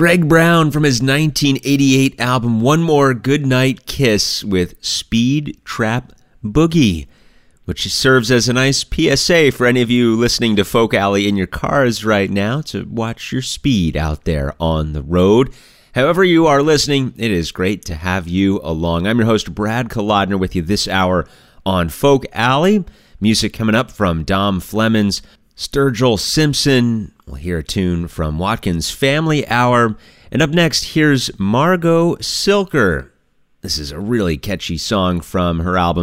Greg Brown from his 1988 album One More Goodnight Kiss with Speed Trap Boogie, which serves as a nice PSA for any of you listening to Folk Alley in your cars right now to watch your speed out there on the road. However you are listening, it is great to have you along. I'm your host, Brad Kolodner, with you this hour on Folk Alley. Music coming up from Dom Flemons, Sturgill Simpson. We'll hear a tune from Watkins Family Hour. And up next, here's Margot Silker. This is a really catchy song from her album